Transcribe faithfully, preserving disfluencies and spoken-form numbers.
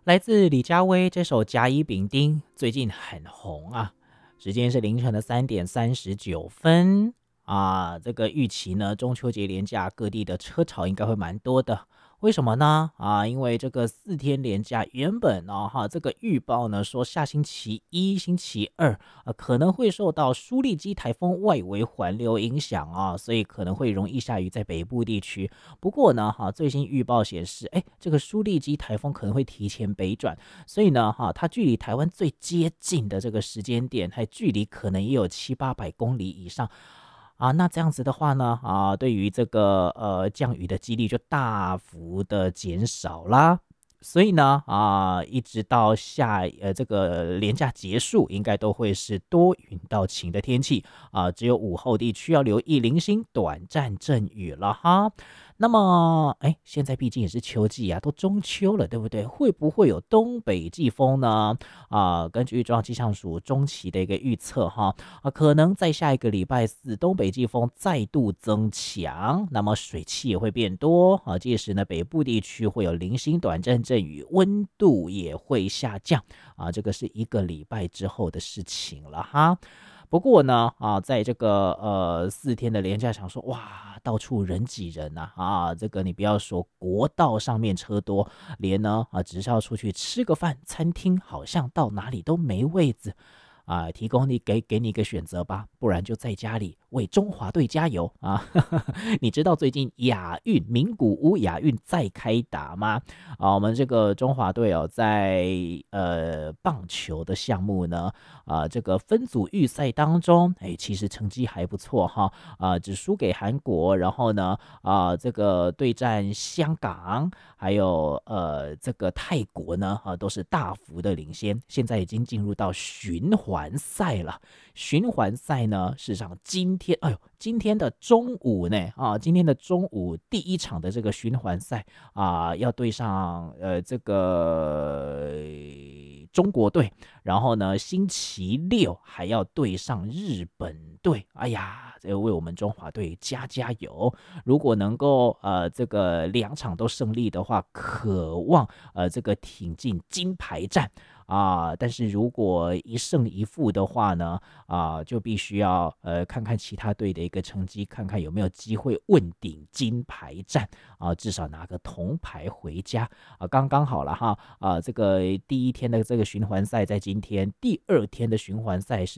来自李佳薇这首《甲乙丙丁》最近很红啊，时间是凌晨的三点三十九分啊。这个预期呢，中秋节连假各地的车潮应该会蛮多的。为什么呢？啊，因为这个四天连假原本呢、哈，这个预报呢说下星期一、星期二呃可能会受到舒力基台风外围环流影响啊，所以可能会容易下雨在北部地区。不过呢，哈，最新预报显示，哎，这个舒力基台风可能会提前北转，所以呢，哈，它距离台湾最接近的这个时间点，还距离可能也有七八百公里以上。啊，那这样子的话呢，啊，对于这个呃降雨的几率就大幅的减少啦。所以呢，啊，一直到下呃这个连假结束，应该都会是多云到晴的天气啊，只有午后地区要留意零星短暂阵雨了哈。那么，哎，现在毕竟也是秋季啊，都中秋了，对不对？会不会有东北季风呢？啊，根据中央气象署中期的一个预测哈，啊，可能在下一个礼拜四，东北季风再度增强，那么水汽也会变多啊。届时呢，北部地区会有零星短暂阵雨，温度也会下降啊。这个是一个礼拜之后的事情了哈。不过呢，啊，在这个呃四天的连假，想说哇，到处人挤人呐、啊，啊，这个你不要说国道上面车多，连呢啊，只是要出去吃个饭，餐厅好像到哪里都没位子。啊，提供你给给你一个选择吧，不然就在家里为中华队加油啊！你知道最近亚运名古屋亚运在开打吗？啊，我们这个中华队哦，在呃棒球的项目呢，啊，这个分组预赛当中，哎，其实成绩还不错哈，啊，只输给韩国，然后呢，啊，这个对战香港，还有呃这个泰国呢，啊，都是大幅的领先，现在已经进入到循环赛了。循环赛呢，事实上今天，哎呦，今天的中午呢，啊，今天的中午第一场的这个循环赛啊，要对上呃这个呃中国队，然后呢，星期六还要对上日本队。哎呀，这个为我们中华队加加油！如果能够呃这个两场都胜利的话，渴望呃这个挺进金牌战。啊，但是如果一胜一负的话呢，啊，就必须要呃看看其他队的一个成绩，看看有没有机会问鼎金牌战啊，至少拿个铜牌回家啊，刚刚好了哈啊，这个第一天的这个循环赛在今天，第二天的循环赛是